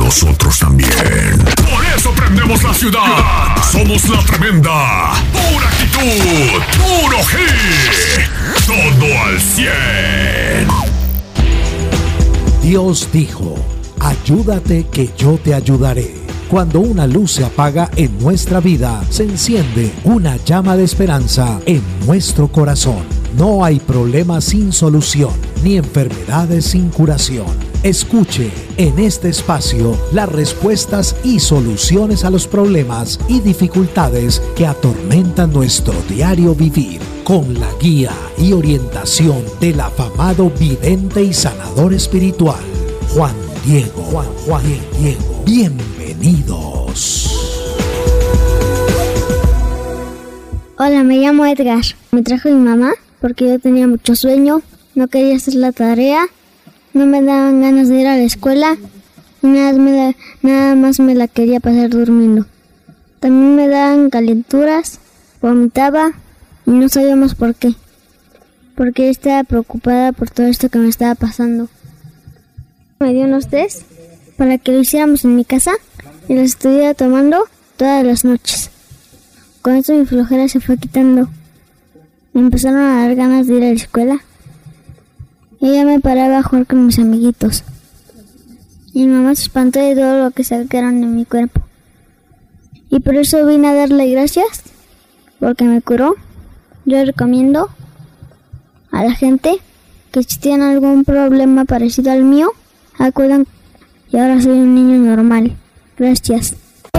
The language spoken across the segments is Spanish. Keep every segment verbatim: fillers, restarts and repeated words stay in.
nosotros también. Por eso prendemos la ciudad. Somos la tremenda. Pura actitud. Puro hit. Todo al cien. Dios dijo: ayúdate que yo te ayudaré. Cuando una luz se apaga en nuestra vida, se enciende una llama de esperanza en nuestro corazón. No hay problema sin solución, ni enfermedades sin curación. Escuche en este espacio las respuestas y soluciones a los problemas y dificultades que atormentan nuestro diario vivir, con la guía y orientación del afamado vidente y sanador espiritual, Juan Diego. Juan, Juan Diego. Bienvenidos. Hola, me llamo Edgar. Me trajo mi mamá porque yo tenía mucho sueño, no quería hacer la tarea, no me daban ganas de ir a la escuela y nada, me la, nada más me la quería pasar durmiendo. También me daban calenturas, vomitaba y no sabíamos por qué, porque estaba preocupada por todo esto que me estaba pasando. Me dio unos test para que lo hiciéramos en mi casa y los estuviera tomando todas las noches. Con esto mi flojera se fue quitando. Me empezaron a dar ganas de ir a la escuela y ya me paraba a jugar con mis amiguitos. Y mi mamá se espantó de todo lo que sacaron en mi cuerpo. Y por eso vine a darle gracias, porque me curó. Yo recomiendo a la gente que si tienen algún problema parecido al mío, acudan y ahora soy un niño normal. Gracias.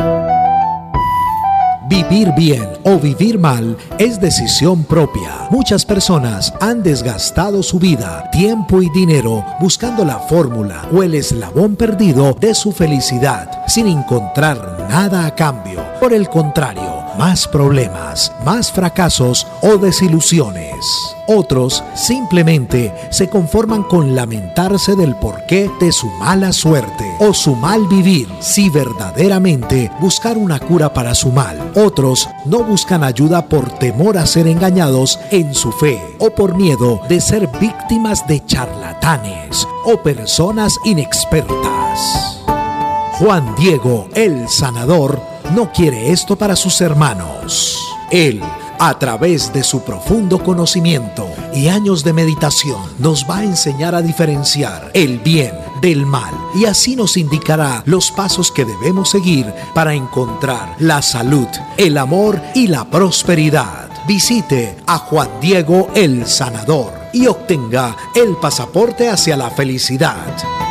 Vivir bien o vivir mal es decisión propia. Muchas personas han desgastado su vida, tiempo y dinero buscando la fórmula o el eslabón perdido de su felicidad, sin encontrar nada a cambio. Por el contrario, más problemas, más fracasos o desilusiones. Otros simplemente se conforman con lamentarse del porqué de su mala suerte o su mal vivir, si verdaderamente buscar una cura para su mal. Otros no buscan ayuda por temor a ser engañados en su fe o por miedo de ser víctimas de charlatanes o personas inexpertas. Juan Diego, el sanador, no quiere esto para sus hermanos. Él, a través de su profundo conocimiento y años de meditación, nos va a enseñar a diferenciar el bien del mal y así nos indicará los pasos que debemos seguir para encontrar la salud, el amor y la prosperidad. Visite a Juan Diego el Sanador y obtenga el pasaporte hacia la felicidad.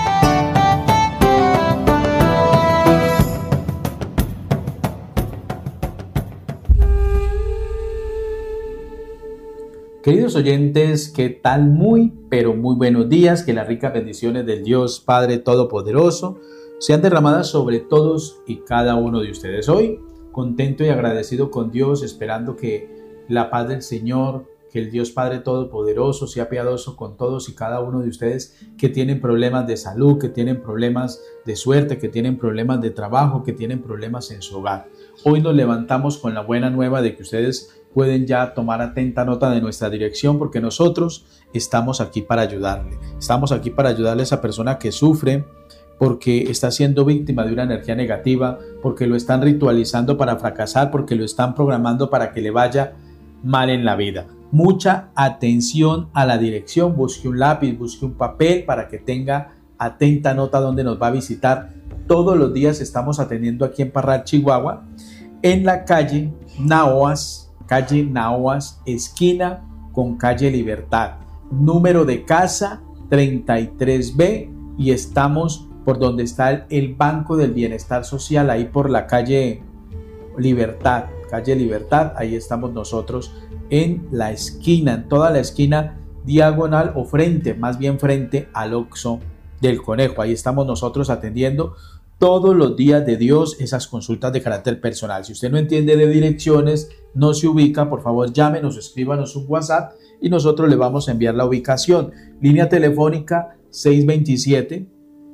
Queridos oyentes, ¿qué tal? Muy, pero muy buenos días. Que las ricas bendiciones del Dios Padre Todopoderoso sean derramadas sobre todos y cada uno de ustedes. Hoy, contento y agradecido con Dios, esperando que la paz del Señor, que el Dios Padre Todopoderoso sea piadoso con todos y cada uno de ustedes que tienen problemas de salud, que tienen problemas de suerte, que tienen problemas de trabajo, que tienen problemas en su hogar. Hoy nos levantamos con la buena nueva de que ustedes pueden ya tomar atenta nota de nuestra dirección, porque nosotros estamos aquí para ayudarle. Estamos aquí para ayudarle a esa persona que sufre porque está siendo víctima de una energía negativa, porque lo están ritualizando para fracasar, porque lo están programando para que le vaya mal en la vida. Mucha atención a la dirección. Busque un lápiz, busque un papel para que tenga atenta nota donde nos va a visitar. Todos los días estamos atendiendo aquí en Parral, Chihuahua, en la calle Naoas, calle Naoas, esquina con calle Libertad, número de casa treinta y tres B, y estamos por donde está el, el Banco del Bienestar Social, ahí por la calle Libertad, calle Libertad, ahí estamos nosotros en la esquina, en toda la esquina diagonal o frente, más bien frente al Oxxo del Conejo. Ahí estamos nosotros atendiendo todos los días de Dios esas consultas de carácter personal. Si usted no entiende de direcciones, no se ubica, por favor llámenos, escríbanos un WhatsApp y nosotros le vamos a enviar la ubicación. Línea telefónica seis dos siete,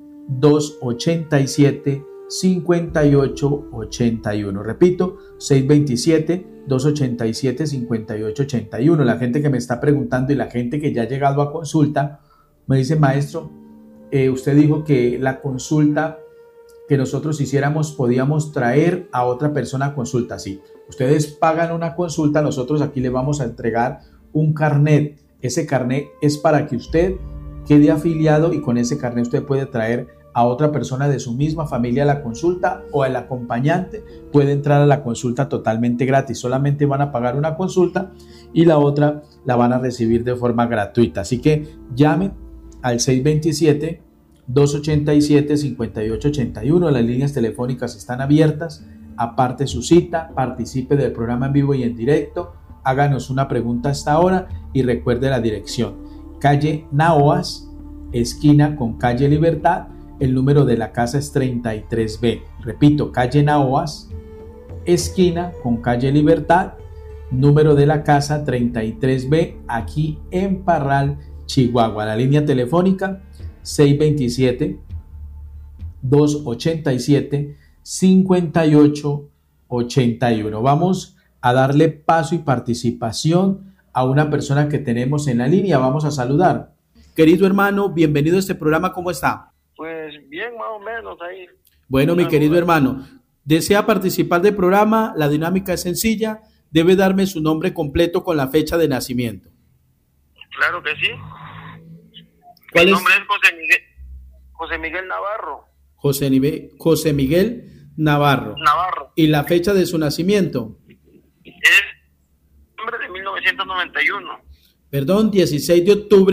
dos ocho siete, cinco ocho ocho uno. Repito, seis dos siete, dos ocho siete, cinco ocho ocho uno. La gente que me está preguntando y la gente que ya ha llegado a consulta me dice: maestro, eh, usted dijo que la consulta que nosotros hiciéramos, podíamos traer a otra persona a consulta. Sí, ustedes pagan una consulta, nosotros aquí les vamos a entregar un carnet. Ese carnet es para que usted quede afiliado y con ese carnet usted puede traer a otra persona de su misma familia a la consulta, o el acompañante puede entrar a la consulta totalmente gratis. Solamente van a pagar una consulta y la otra la van a recibir de forma gratuita. Así que llamen al seis dos siete, dos ocho siete, cinco ocho ocho uno. Las líneas telefónicas están abiertas. Aparte su cita, participe del programa en vivo y en directo. Háganos una pregunta hasta ahora y recuerde la dirección: calle Naoas, esquina con calle Libertad. El número de la casa es treinta y tres B. Repito, calle Naoas, esquina con calle Libertad. Número de la casa treinta y tres B, aquí en Parral, Chihuahua. La línea telefónica seis dos siete, dos ocho siete, cinco ocho ocho uno. Vamos a darle paso y participación a una persona que tenemos en la línea. Vamos a saludar. Querido hermano, bienvenido a este programa. ¿Cómo está? Pues bien, más o menos ahí. Bueno, mi querido hermano, ¿desea participar del programa? La dinámica es sencilla. Debe darme su nombre completo con la fecha de nacimiento. Claro que sí. ¿Cuál Mi es? nombre es José Miguel, José Miguel Navarro. José, Nive- José Miguel Navarro. Navarro. ¿Y la fecha de su nacimiento? Es nombre de mil novecientos noventa y uno. Perdón, dieciséis de octubre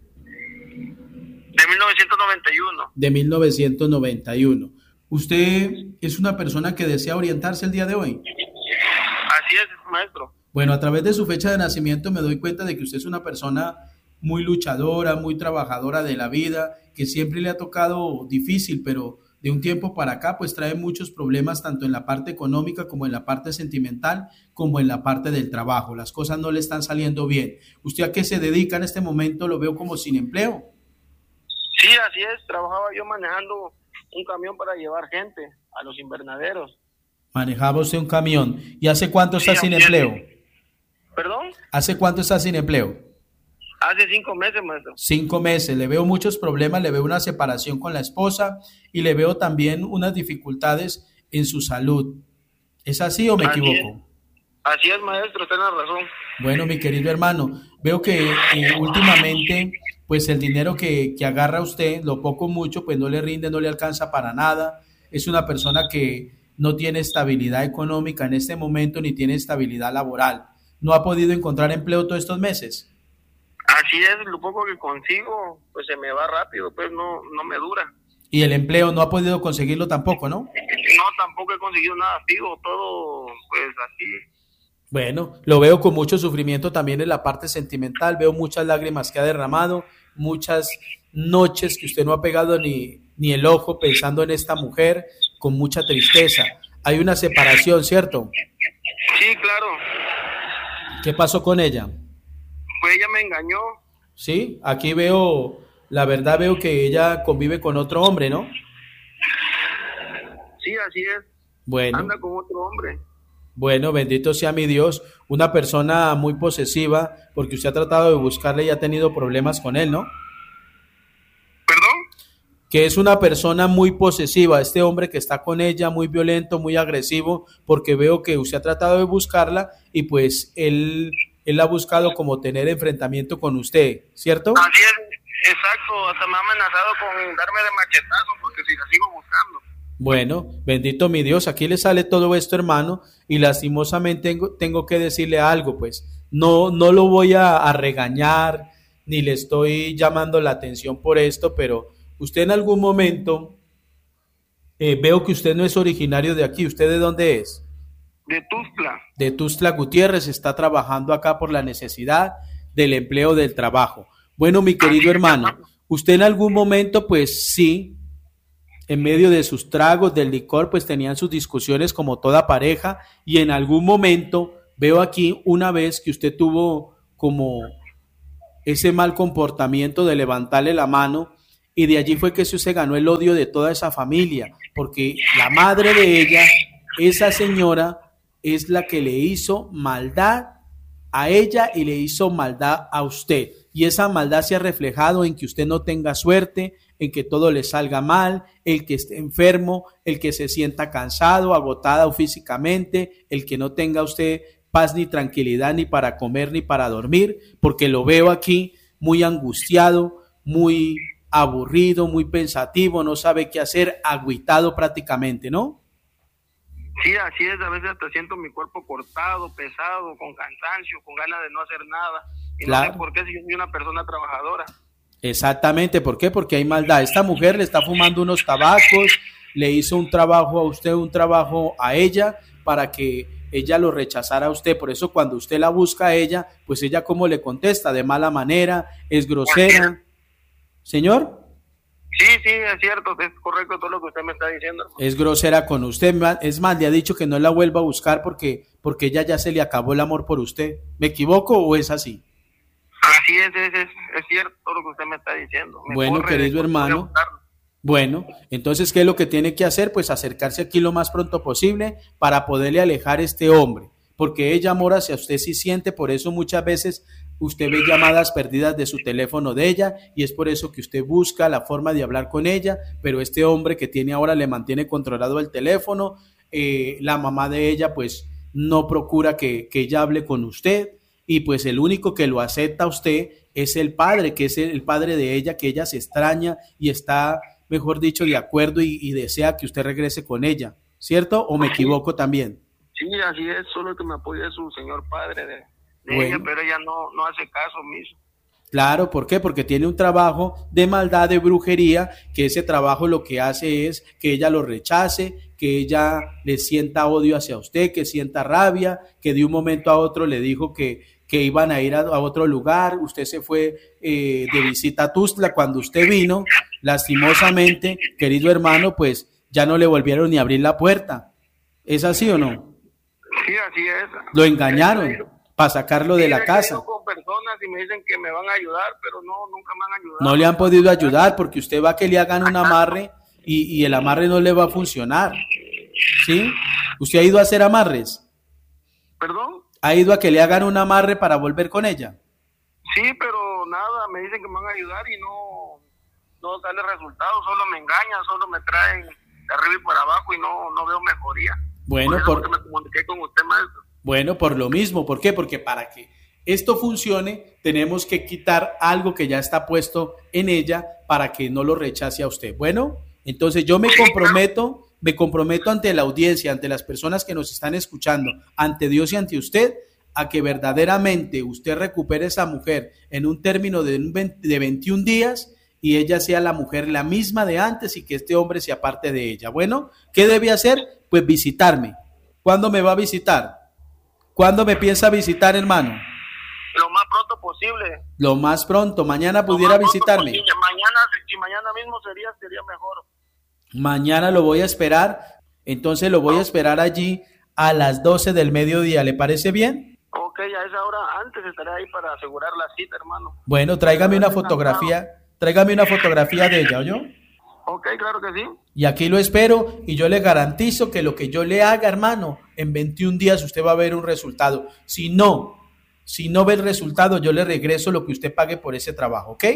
De mil novecientos noventa y uno. de mil novecientos noventa y uno. ¿Usted es una persona que desea orientarse el día de hoy? Así es, maestro. Bueno, a través de su fecha de nacimiento me doy cuenta de que usted es una persona muy luchadora, muy trabajadora de la vida, que siempre le ha tocado difícil, pero de un tiempo para acá pues trae muchos problemas tanto en la parte económica como en la parte sentimental, como en la parte del trabajo. Las cosas no le están saliendo bien. ¿Usted a qué se dedica en este momento? Lo veo como sin empleo. Sí, así es. Trabajaba yo manejando un camión para llevar gente a los invernaderos. Manejaba usted un camión. ¿Y hace cuánto está Sí, sin así es. empleo? ¿Perdón? ¿Hace cuánto está sin empleo? Hace cinco meses, maestro. Cinco meses. Le veo muchos problemas, le veo una separación con la esposa y le veo también unas dificultades en su salud. ¿Es así o me Así equivoco? Así es, maestro, tiene razón. Bueno, mi querido hermano, veo que eh, últimamente pues el dinero que, que agarra usted, lo poco o mucho, pues no le rinde, no le alcanza para nada. Es una persona que no tiene estabilidad económica en este momento ni tiene estabilidad laboral. ¿No ha podido encontrar empleo todos estos meses? Así es, lo poco que consigo, pues se me va rápido, pues no, no me dura. Y el empleo no ha podido conseguirlo tampoco, ¿no? No, tampoco he conseguido nada fijo, todo pues así. Bueno, lo veo con mucho sufrimiento también en la parte sentimental, veo muchas lágrimas que ha derramado, muchas noches que usted no ha pegado ni, ni el ojo pensando en esta mujer, con mucha tristeza. Hay una separación, ¿cierto? Sí, claro, ¿Qué pasó con ella? pues ella me engañó. Sí, aquí veo, la verdad veo que ella convive con otro hombre, ¿no? Sí, así es, Bueno. anda con otro hombre. Bueno, bendito sea mi Dios, una persona muy posesiva, porque usted ha tratado de buscarle y ha tenido problemas con él, ¿no? ¿Perdón? Que es una persona muy posesiva, este hombre que está con ella, muy violento, muy agresivo, porque veo que usted ha tratado de buscarla y pues él, él ha buscado como tener enfrentamiento con usted, ¿cierto? Así es, exacto, hasta me ha amenazado con darme de machetazo porque si la sigo buscando. Bueno, bendito mi Dios, aquí le sale todo esto, hermano, y lastimosamente tengo, tengo que decirle algo, pues, no, no lo voy a, a regañar, ni le estoy llamando la atención por esto, pero usted en algún momento, eh, veo que usted no es originario de aquí, ¿usted de dónde es? De Tuxtla. De Tuxtla Gutiérrez, está trabajando acá por la necesidad del empleo del trabajo. Bueno, mi querido hermano, usted en algún momento, pues sí, en medio de sus tragos del licor, pues tenían sus discusiones como toda pareja, y en algún momento veo aquí una vez que usted tuvo como ese mal comportamiento de levantarle la mano, y de allí fue que usted se ganó el odio de toda esa familia, porque la madre de ella, esa señora, es la que le hizo maldad a ella y le hizo maldad a usted. Y esa maldad se ha reflejado en que usted no tenga suerte, en que todo le salga mal, el que esté enfermo, el que se sienta cansado, agotado físicamente, el que no tenga usted paz ni tranquilidad ni para comer ni para dormir, porque lo veo aquí muy angustiado, muy aburrido, muy pensativo, no sabe qué hacer, agüitado prácticamente, ¿no? Sí, así es, a veces hasta siento mi cuerpo cortado, pesado, con cansancio, con ganas de no hacer nada. Y claro. No sé por qué si yo soy una persona trabajadora. Exactamente, ¿por qué? Porque hay maldad. Esta mujer le está fumando unos tabacos, le hizo un trabajo a usted, un trabajo a ella, para que ella lo rechazara a usted. Por eso cuando usted la busca a ella, pues ella cómo le contesta, de mala manera, es grosera. ¿Señor? Sí, sí, es cierto, es correcto todo lo que usted me está diciendo. Es grosera con usted, es más, le ha dicho que no la vuelva a buscar porque, porque ella ya se le acabó el amor por usted. ¿Me equivoco o es así? Así es, es, es, es cierto todo lo que usted me está diciendo. Me bueno, querido hermano, bueno, entonces, ¿qué es lo que tiene que hacer? Pues acercarse aquí lo más pronto posible para poderle alejar a este hombre, porque ella amor hacia usted sí siente, por eso muchas veces usted ve llamadas perdidas de su teléfono de ella y es por eso que usted busca la forma de hablar con ella, pero este hombre que tiene ahora le mantiene controlado el teléfono, eh, la mamá de ella pues no procura que, que ella hable con usted y pues el único que lo acepta a usted es el padre, que es el, el padre de ella, que ella se extraña y está, mejor dicho, de acuerdo y, y desea que usted regrese con ella, ¿cierto? ¿O me equivoco también? Sí, así es, solo que me apoya su señor padre de... de bueno. ella, pero ella no, no hace caso omiso. Claro, ¿por qué? Porque tiene un trabajo de maldad, de brujería, que ese trabajo lo que hace es que ella lo rechace, que ella le sienta odio hacia usted, que sienta rabia, que de un momento a otro le dijo que, que iban a ir a, a otro lugar, usted se fue eh, de visita a Tuzla, cuando usted vino, lastimosamente, querido hermano, pues ya no le volvieron ni a abrir la puerta. ¿Es así o no? Sí, así es. Lo engañaron para sacarlo de la casa. Con personas y me dicen que me van a ayudar, pero no, nunca me han ayudado. No le han podido ayudar porque usted va a que le hagan un amarre y, y el amarre no le va a funcionar. ¿Sí? ¿Usted ha ido a hacer amarres? ¿Perdón? ¿Ha ido a que le hagan un amarre para volver con ella? Sí, pero nada, me dicen que me van a ayudar y no, no sale resultado, solo me engañan, solo me traen de arriba y por abajo y no, no veo mejoría. Bueno, por, por... me comuniqué con usted, maestro. Bueno, por lo mismo, ¿por qué? Porque para que esto funcione, tenemos que quitar algo que ya está puesto en ella para que no lo rechace a usted. Bueno, entonces yo me comprometo, me comprometo ante la audiencia, ante las personas que nos están escuchando, ante Dios y ante usted, a que verdaderamente usted recupere a esa mujer en un término de, de veintiún días y ella sea la mujer la misma de antes y que este hombre se aparte de ella. Bueno, ¿qué debe hacer? Pues visitarme. ¿Cuándo me va a visitar? ¿Cuándo me piensa visitar, hermano? Lo más pronto posible. Lo más pronto. Mañana pudiera visitarme. Posible. Mañana, si mañana mismo sería, sería mejor. Mañana lo voy a esperar. Entonces lo voy a esperar allí a las doce del mediodía. ¿Le parece bien? Ok, a esa hora antes estaré ahí para asegurar la cita, hermano. Bueno, tráigame una fotografía. Tráigame una fotografía de ella, ¿oyó? Ok, claro que sí. Y aquí lo espero y yo le garantizo que lo que yo le haga, hermano, en veintiún días usted va a ver un resultado. Si no, si no ve el resultado, yo le regreso lo que usted pague por ese trabajo, ¿ok?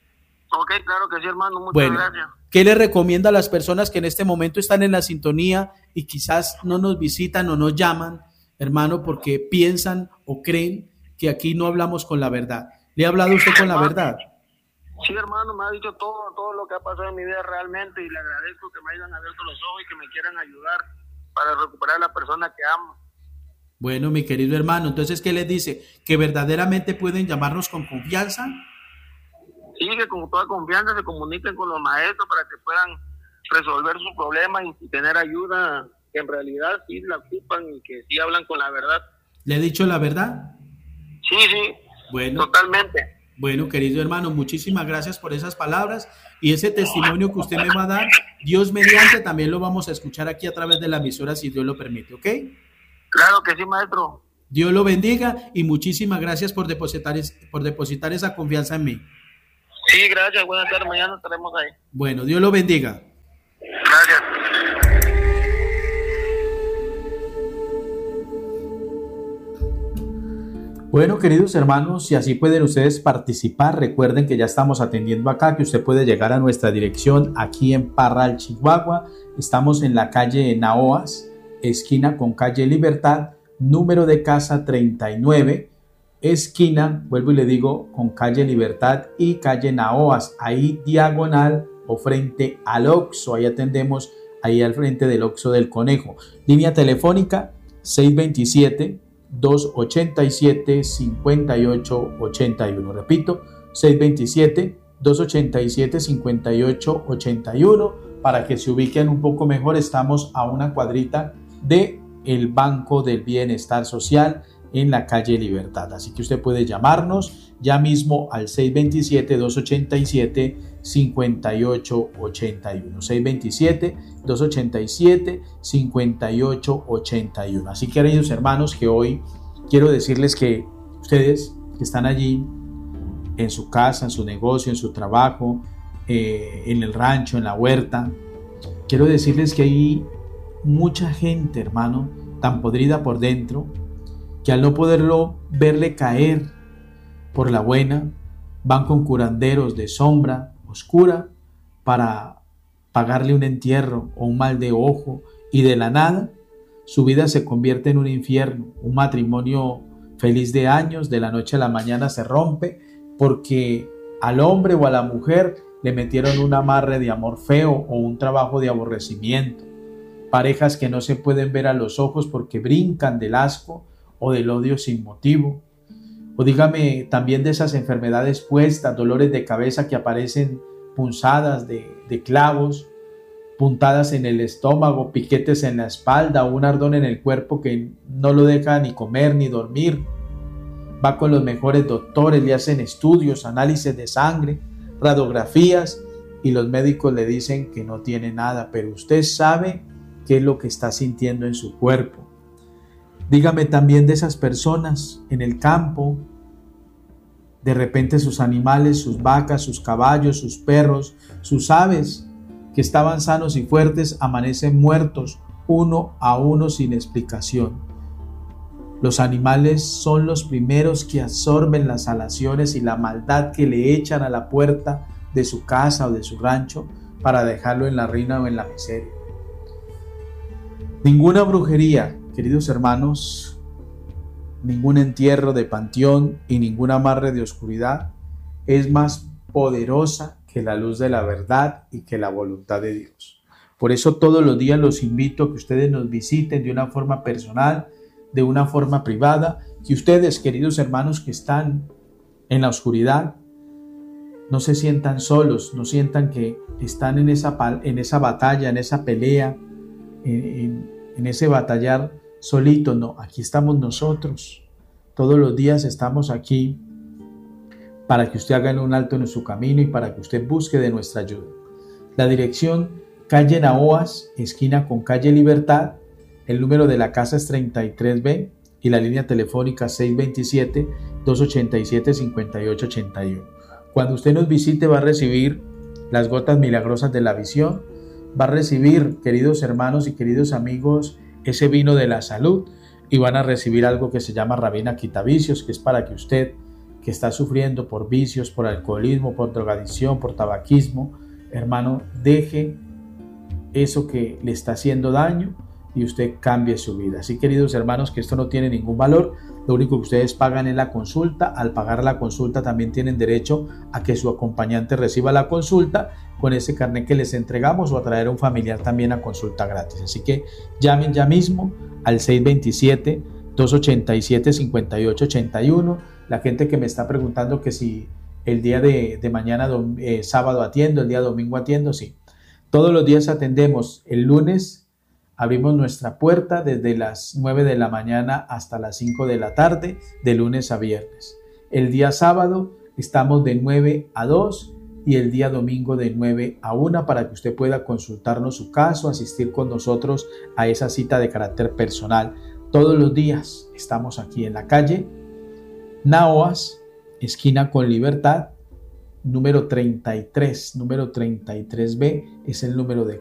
Ok, claro que sí, hermano. Muchas bueno, gracias. ¿Qué le recomienda a las personas que en este momento están en la sintonía y quizás no nos visitan o nos llaman, hermano, porque piensan o creen que aquí no hablamos con la verdad? ¿Le ha hablado usted con la verdad? Sí, hermano, me ha dicho todo, todo lo que ha pasado en mi vida realmente y le agradezco que me hayan abierto los ojos y que me quieran ayudar para recuperar a la persona que amo. Bueno, mi querido hermano, entonces, ¿qué les dice? ¿Que verdaderamente pueden llamarnos con confianza? Sí, que con toda confianza se comuniquen con los maestros para que puedan resolver sus problemas y tener ayuda que en realidad sí la ocupan y que sí hablan con la verdad. ¿Le he dicho la verdad? Sí, sí, bueno, totalmente. Bueno, querido hermano, muchísimas gracias por esas palabras y ese testimonio que usted me va a dar, Dios mediante, también lo vamos a escuchar aquí a través de la emisora, si Dios lo permite, ¿ok? Claro que sí, maestro. Dios lo bendiga y muchísimas gracias por depositar, por depositar esa confianza en mí. Sí, gracias, buenas tardes, mañana estaremos ahí. Bueno, Dios lo bendiga. Gracias. Bueno, queridos hermanos, si así pueden ustedes participar, recuerden que ya estamos atendiendo acá, que usted puede llegar a nuestra dirección aquí en Parral, Chihuahua. Estamos en la calle Naoas, esquina con calle Libertad, número de casa treinta y nueve, esquina, vuelvo y le digo, con calle Libertad y calle Naoas, ahí diagonal o frente al Oxxo, ahí atendemos, ahí al frente del Oxxo del Conejo. Línea telefónica seis dos siete, dos ocho siete, cinco ocho ocho uno. Repito, seis dos siete, dos ocho siete, cinco ocho ocho uno. Para que se ubiquen un poco mejor, estamos a una cuadrita de el Banco del Bienestar Social en la calle Libertad. Así que usted puede llamarnos ya mismo al seis dos siete, dos ocho siete, cinco ocho ocho uno. seis dos siete, dos ocho siete, cinco ocho ocho uno. Así que, queridos hermanos, que hoy quiero decirles que ustedes que están allí en su casa, en su negocio, en su trabajo, eh, en el rancho, en la huerta, quiero decirles que hay mucha gente, hermano, tan podrida por dentro, que al no poderlo verle caer por la buena, van con curanderos de sombra oscura para pagarle un entierro o un mal de ojo, y de la nada su vida se convierte en un infierno. Un matrimonio feliz de años, de la noche a la mañana se rompe porque al hombre o a la mujer le metieron un amarre de amor feo o un trabajo de aborrecimiento. Parejas que no se pueden ver a los ojos porque brincan del asco o del odio sin motivo. O dígame también de esas enfermedades puestas, dolores de cabeza que aparecen, punzadas de, de clavos, puntadas en el estómago, piquetes en la espalda o un ardor en el cuerpo que no lo deja ni comer ni dormir. Va con los mejores doctores, le hacen estudios, análisis de sangre, radiografías, y los médicos le dicen que no tiene nada, pero usted sabe qué es lo que está sintiendo en su cuerpo. Dígame también de esas personas en el campo, de repente sus animales, sus vacas, sus caballos, sus perros, sus aves, que estaban sanos y fuertes, amanecen muertos uno a uno sin explicación. Los animales son los primeros que absorben las salaciones y la maldad que le echan a la puerta de su casa o de su rancho para dejarlo en la ruina o en la miseria. Ninguna brujería, queridos hermanos, ningún entierro de panteón y ningún amarre de oscuridad es más poderosa que la luz de la verdad y que la voluntad de Dios. Por eso todos los días los invito a que ustedes nos visiten de una forma personal, de una forma privada, que ustedes, queridos hermanos que están en la oscuridad, no se sientan solos, no sientan que están en esa, en esa batalla, en esa pelea, en, en ese batallar solito. No, aquí estamos nosotros. Todos los días estamos aquí para que usted haga un alto en su camino y para que usted busque de nuestra ayuda. La dirección, calle Naoas, esquina con calle Libertad. El número de la casa es treinta y tres B y la línea telefónica seis dos siete, dos ocho siete, cinco ocho ocho uno. Cuando usted nos visite va a recibir las gotas milagrosas de la visión, va a recibir, queridos hermanos y queridos amigos, ese vino de la salud, y van a recibir algo que se llama Rabina Quitavicios, que es para que usted, que está sufriendo por vicios, por alcoholismo, por drogadicción, por tabaquismo, hermano, deje eso que le está haciendo daño y usted cambie su vida. Así, queridos hermanos, que esto no tiene ningún valor. Lo único que ustedes pagan es la consulta. Al pagar la consulta también tienen derecho a que su acompañante reciba la consulta con ese carnet que les entregamos, o a traer a un familiar también a consulta gratis. Así que llamen ya mismo al seis dos siete, dos ocho siete, cinco ocho ocho uno. La gente que me está preguntando que si el día de, de mañana eh, sábado atiendo, el día domingo atiendo, sí. Todos los días atendemos. El lunes abrimos nuestra puerta desde las nueve de la mañana hasta las cinco de la tarde, de lunes a viernes. El día sábado estamos de nueve a dos y el día domingo de nueve a una, para que usted pueda consultarnos su caso, asistir con nosotros a esa cita de carácter personal. Todos los días estamos aquí en la calle Naoas, esquina con Libertad, número treinta y tres, número treinta y tres B es el número de